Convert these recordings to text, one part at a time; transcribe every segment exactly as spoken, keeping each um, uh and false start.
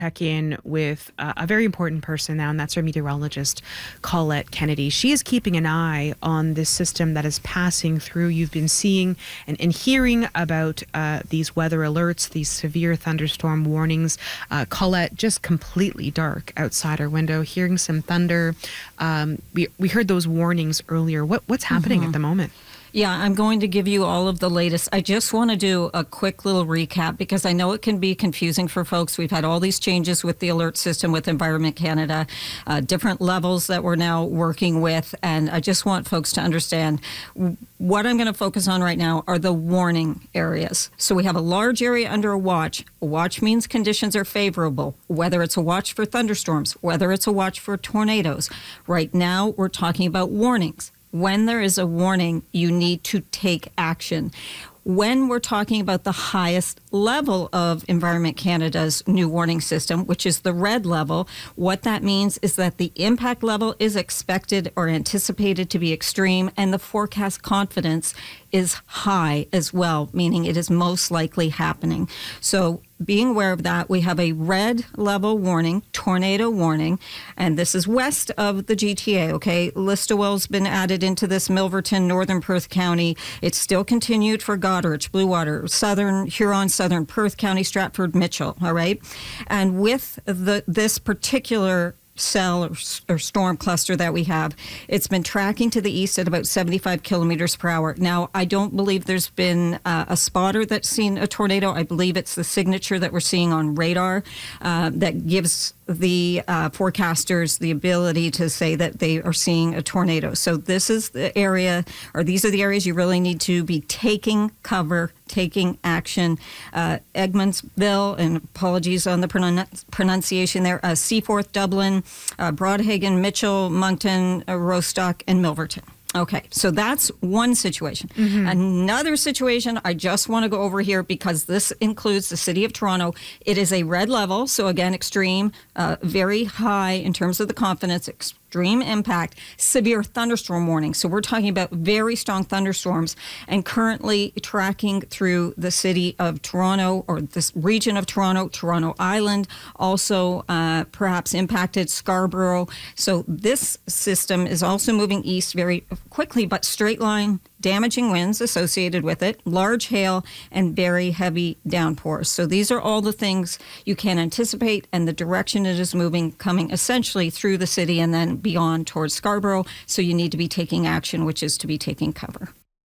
check in with uh, a very important person now, and that's our meteorologist, Colette Kennedy. She is keeping an eye on this system that is passing through. You've been seeing and, and hearing about uh, these weather alerts, these severe thunderstorm warnings. Uh, Colette, just completely dark outside our window, hearing some thunder. Um, we, we heard those warnings earlier. What, what's happening mm-hmm. at the moment? Yeah, I'm going to give you all of the latest. I just want to do a quick little recap because I know it can be confusing for folks. We've had all these changes with the alert system with Environment Canada, uh, different levels that we're now working with. And I just want folks to understand what I'm going to focus on right now are the warning areas. So we have a large area under a watch. A watch means conditions are favorable, whether it's a watch for thunderstorms, whether it's a watch for tornadoes. Right now, we're talking about warnings. When there is a warning, you need to take action. When we're talking about the highest level of Environment Canada's new warning system, which is the red level, what that means is that the impact level is expected or anticipated to be extreme, and the forecast confidence is high as well, meaning it is most likely happening. So being aware of that, we have a red level warning, tornado warning, and this is west of the G T A, okay? Listowel's been added into this, Milverton, Northern Perth County. It's still continued for Goderich, Bluewater, Southern Huron, Southern Perth County, Stratford, Mitchell, all right? And with the this particular cell or, or storm cluster that we have, it's been tracking to the east at about seventy-five kilometers per hour. Now, I don't believe there's been uh, a spotter that's seen a tornado. I believe it's the signature that we're seeing on radar uh, that gives the uh, forecasters the ability to say that they are seeing a tornado. So this is the area, or these are the areas you really need to be taking cover, taking action. Uh, Egmontville, and apologies on the pronun- pronunciation there, uh, Seaforth, Dublin, uh, Broadhaven, Mitchell, Moncton, uh, Rostock, and Milverton. Okay, so that's one situation. Mm-hmm. Another situation I just want to go over here because this includes the City of Toronto. It is a red level, so again, extreme, uh, very high in terms of the confidence, extreme impact, severe thunderstorm warning. So we're talking about very strong thunderstorms and currently tracking through the City of Toronto or this region of Toronto, Toronto Island, also uh, perhaps impacted Scarborough. So this system is also moving east very quickly, but straight line, damaging winds associated with it, large hail, and very heavy downpours. So these are all the things you can anticipate, and the direction it is moving, coming essentially through the city and then beyond towards Scarborough. So you need to be taking action, which is to be taking cover.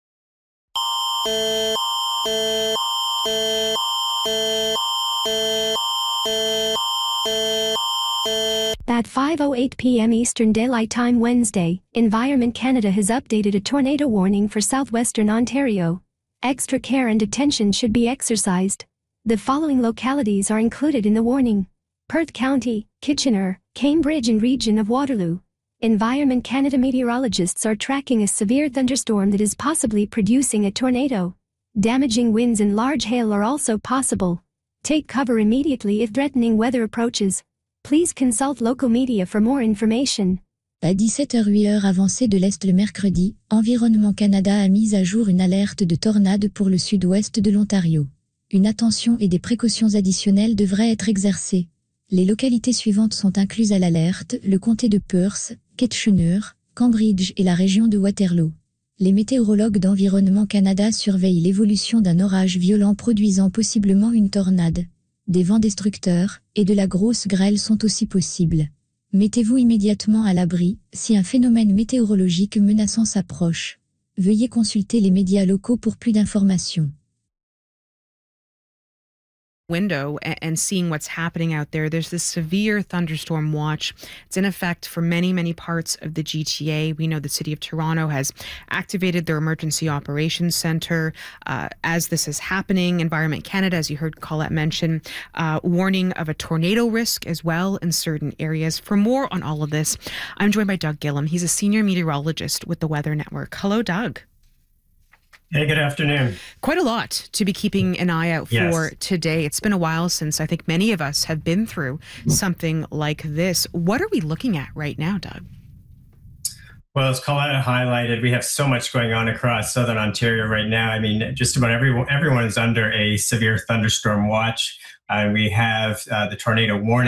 At five oh eight p.m. Eastern Daylight Time Wednesday, Environment Canada has updated a tornado warning for southwestern Ontario. Extra care and attention should be exercised. The following localities are included in the warning: Perth County, Kitchener, Cambridge and region of Waterloo. Environment Canada meteorologists are tracking a severe thunderstorm that is possibly producing a tornado. Damaging winds and large hail are also possible. Take cover immediately if threatening weather approaches. Please consult local media for more information. À dix-sept heures huit heures avancée de l'Est le mercredi, Environnement Canada a mis à jour une alerte de tornade pour le sud-ouest de l'Ontario. Une attention et des précautions additionnelles devraient être exercées. Les localités suivantes sont incluses à l'alerte: le comté de Perth, Kitchener, Cambridge et la région de Waterloo. Les météorologues d'Environnement Canada surveillent l'évolution d'un orage violent produisant possiblement une tornade. Des vents destructeurs et de la grosse grêle sont aussi possibles. Mettez-vous immédiatement à l'abri si un phénomène météorologique menaçant s'approche. Veuillez consulter les médias locaux pour plus d'informations. Window and seeing what's happening out there. There's this severe thunderstorm watch. It's in effect for many, many parts of the G T A. We know the City of Toronto has activated their Emergency Operations Centre. Uh, as this is happening, Environment Canada, as you heard Colette mention, uh, warning of a tornado risk as well in certain areas. For more on all of this, I'm joined by Doug Gillum. He's a senior meteorologist with the Weather Network. Hello, Doug. Hey, good afternoon. Quite a lot to be keeping an eye out for yes. today. It's been a while since I think many of us have been through something like this. What are we looking at right now, Doug? Well, as Coletta highlighted, we have so much going on across southern Ontario right now. I mean, just about everyone everyone is under a severe thunderstorm watch. And uh, we have uh, the tornado warning